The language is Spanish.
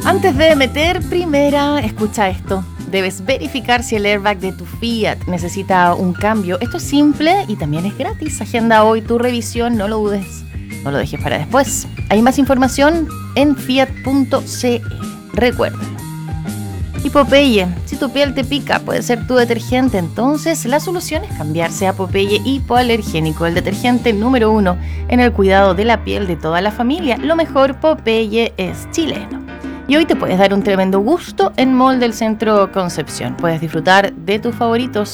Antes de meter primera, escucha esto. Debes verificar si el airbag de tu Fiat necesita un cambio. Esto es simple y también es gratis. Agenda hoy tu revisión, no lo dudes. No lo dejes para después. Hay más información en fiat.cl. Recuérdalo. Y Popeye, si tu piel te pica, puede ser tu detergente. Entonces, la solución es cambiarse a Popeye Hipoalergénico, el detergente número 1 en el cuidado de la piel de toda la familia. Lo mejor, Popeye es chileno. Y hoy te puedes dar un tremendo gusto en Mall del Centro Concepción. Puedes disfrutar de tus favoritos